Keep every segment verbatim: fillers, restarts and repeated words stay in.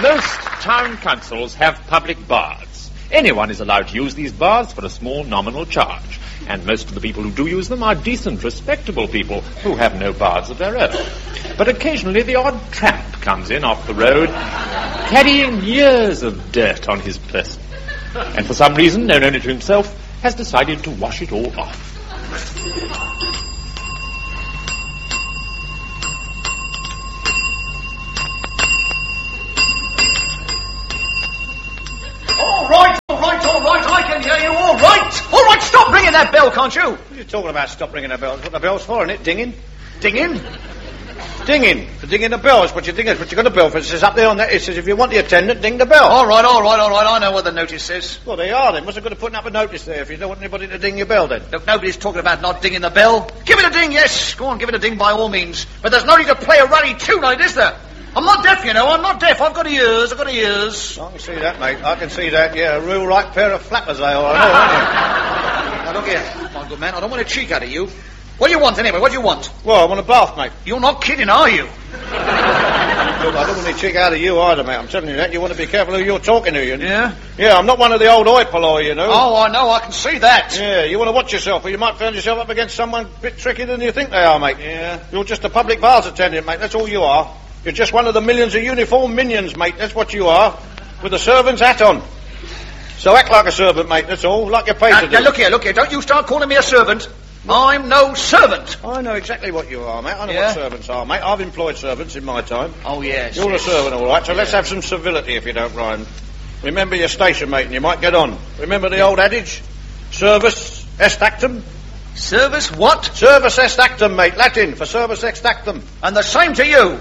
Most town councils have public baths. Anyone is allowed to use these baths for a small nominal charge. And most of the people who do use them are decent, respectable people who have no baths of their own. But occasionally the odd tramp comes in off the road, carrying years of dirt on his person. And for some reason, known only to himself, has decided to wash it all off. All right, all right, all right, I can hear you, all right. All right, stop ringing that bell, can't you? What are you talking about, stop ringing the bell? That's what the bell's for, isn't it? Dinging? Dinging? Dinging. For dinging the bell. That's what you ding is. What you got a bell for. It says up there on that, it says if you want the attendant, ding the bell. All right, all right, all right, I know what the notice says. Well, they are then. What's the good of putting up a notice there if you don't want anybody to ding your bell then? Look, nobody's talking about not dinging the bell. Give it a ding, yes. Go on, give it a ding by all means. But there's no need to play a ruddy tune on it, is there? I'm not deaf, you know. I'm not deaf. I've got ears. I've got ears. I can see that, mate. I can see that. Yeah, a real right pair of flappers they are. I know, aren't you? Now, look here, my good man. I don't want a cheek out of you. What do you want, anyway? What do you want? Well, I want a bath, mate. You're not kidding, are you? Look, I don't want any cheek out of you either, mate. I'm telling you that. You want to be careful who you're talking to, you know? Yeah? Yeah, I'm not one of the old oi polloi, you know. Oh, I know. I can see that. Yeah, you want to watch yourself, or you might find yourself up against someone a bit trickier than you think they are, mate. Yeah. You're just a public baths attendant, mate. That's all you are. You're just one of the millions of uniformed minions, mate. That's what you are, with a servant's hat on. So act like a servant, mate. That's all, like you're paid Now, to do. now, look here, look here. Don't you start calling me a servant. I'm no servant. I know exactly what you are, mate. I know Yeah? what servants are, mate. I've employed servants in my time. Oh, yes. You're yes. a servant, all right. So let's have some civility, if you don't mind. Remember your station, mate, and you might get on. Remember the old adage? Servus est actum. Service what? Servus est actum, mate. Latin for servus est actum. And the same to you.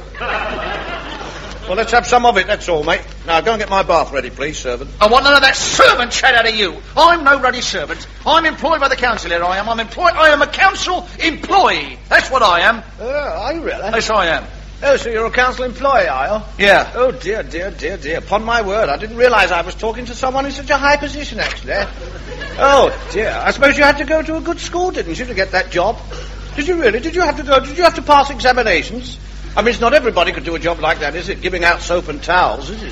Well, let's have some of it, that's all, mate. Now, go and get my bath ready, please, servant. I want none of that servant chat out of you. I'm no ruddy servant. I'm employed by the council here, I am. I'm employed. I am a council employee. That's what I am. Oh, are you really? Yes, I am. Oh, so you're a council employee, are you? Yeah. Oh, dear, dear, dear, dear. Upon my word, I didn't realise I was talking to someone in such a high position, actually. Oh, dear. I suppose you had to go to a good school, didn't you, to get that job? Did you really? Did you have to go? Did you have to pass examinations? I mean, it's not everybody could do a job like that, is it? Giving out soap and towels, is it?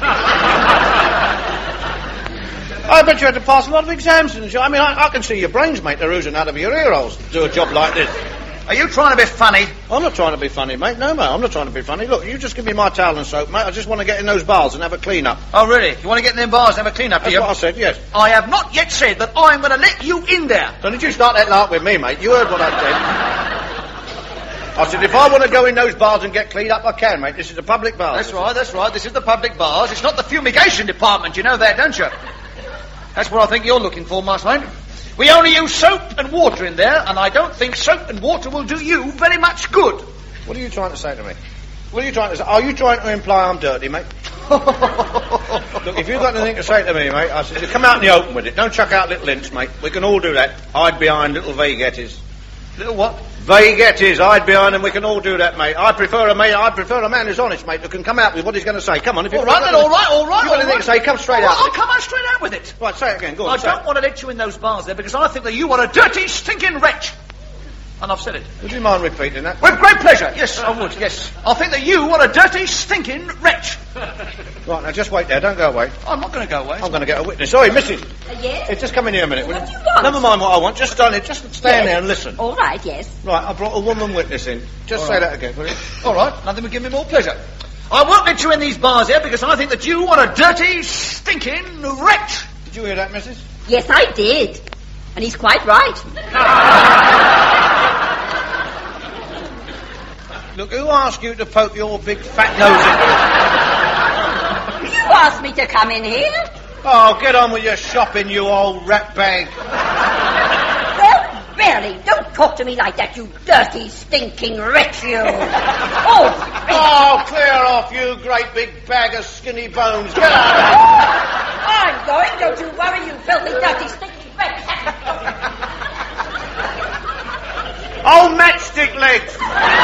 I bet you had to pass a lot of exams, didn't you? I mean, I, I can see your brains, mate. They're oozing out of your ear holes to do a job like this. Are you trying to be funny? I'm not trying to be funny, mate. No, mate, I'm not trying to be funny. Look, you just give me my towel and soap, mate. I just want to get in those baths and have a clean-up. Oh, really? You want to get in them bars and have a clean-up, do That's you? what I said, yes. I have not yet said that I'm going to let you in there. Don't did you start that lark with me, mate? You heard what I said. I said, if I want to go in those bars and get cleaned up, I can, mate. This is a public bar. That's right, that's right. This is the public bars. It's not the fumigation department. You know that, don't you? That's what I think you're looking for, Master Mate. We only use soap and water in there, and I don't think soap and water will do you very much good. What are you trying to say to me? What are you trying to say? Are you trying to imply I'm dirty, mate? Look, if you've got anything to say to me, mate, I said, come out in the open with it. Don't chuck out little hints, mate. We can all do that. Hide behind little vaguettes. Little what? Vaguettes, hide behind them. We can all do that, mate. I prefer a man. I prefer a man who's honest, mate, who can come out with what he's going to say. Come on, if you've All right, then, all right, all right. You've got anything to say? Come straight out. I'll come on straight out with it. Right, say it again. Go on. I say don't it. want to let you in those bars there because I think that you are a dirty, stinking wretch. And I've said it. Would you mind repeating that? With great pleasure. Yes, I would, yes. I think that you are a dirty, stinking wretch. Right, now just wait there. Don't go away. I'm not going to go away. I'm going to get a witness. Sorry, missus. Uh, yes? Hey, just come in here a minute, will What you? do you want? Never mind what I want. Just stand there. Just stand Yes. there and listen. All right, yes. Right, I brought a woman witness in. Just All say right. that again, will you? All right, nothing would give me more pleasure. I won't let you in these bars here because I think that you are a dirty, stinking wretch. Did you hear that, missus? Yes, I did. And he's quite right. Look, who asked you to poke your big fat nose in? You asked me to come in here. Oh, get on with your shopping, you old rat bag. Well, really, don't talk to me like that, you dirty, stinking wretch, you. Oh, Oh, clear off, you great big bag of skinny bones. Get out. I'm going. Don't you worry, you filthy, dirty, stinking wretch. Oh, matchstick legs.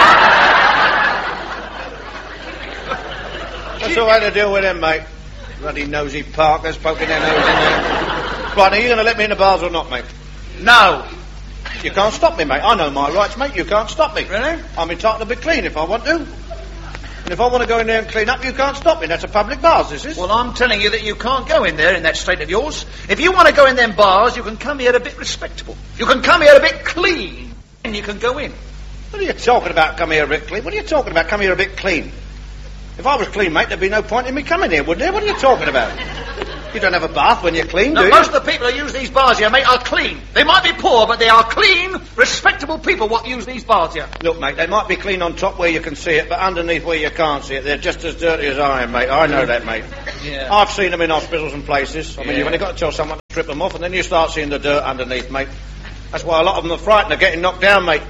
That's the way to deal with them, mate. Bloody nosy Parkers poking their nose in there. Right, are you going to let me in the bars or not, mate? No. You can't stop me, mate. I know my rights, mate. You can't stop me. Really? I'm entitled to be clean if I want to. And if I want to go in there and clean up, you can't stop me. That's a public bath, this is. Well, I'm telling you that you can't go in there in that state of yours. If you want to go in them bars, you can come here a bit respectable. You can come here a bit clean. And you can go in. What are you talking about, come here a bit clean? What are you talking about, come here a bit clean? If I was clean, mate, there'd be no point in me coming here, would there? What are you talking about? You don't have a bath when you're clean, now, do you? most of the people who use these bars here, mate, are clean. They might be poor, but they are clean, respectable people what use these bars here. Look, mate, they might be clean on top where you can see it, but underneath where you can't see it, they're just as dirty as I am, mate. I know that, mate. Yeah. I've seen them in hospitals and places. I mean, Yeah. you've only got to tell someone to strip them off, and then you start seeing the dirt underneath, mate. That's why a lot of them are frightened of getting knocked down, mate.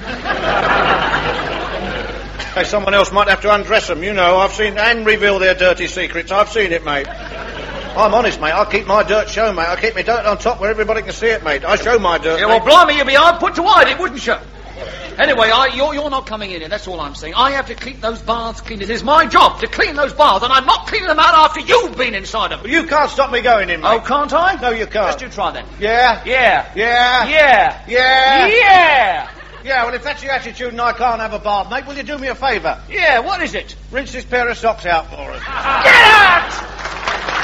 Hey, someone else might have to undress them, you know. I've seen, and reveal their dirty secrets. I've seen it, mate. I'm honest, mate. I keep my dirt shown, mate. I keep my dirt on top where everybody can see it, mate. I show my dirt, Yeah, mate. well, blimey, you'd be hard put to hide it, wouldn't you? Anyway, I, you're, you're not coming in here, that's all I'm saying. I have to keep those baths clean. It is my job to clean those baths, and I'm not cleaning them out after you've been inside them. Well, you can't stop me going in, mate. Oh, can't I? No, you can't. Just you try then. Yeah? Yeah. Yeah? Yeah. Yeah? Yeah. Yeah, well, if that's your attitude and I can't have a bath, mate, will you do me a favour? Yeah, what is it? Rinse this pair of socks out for us. Get out!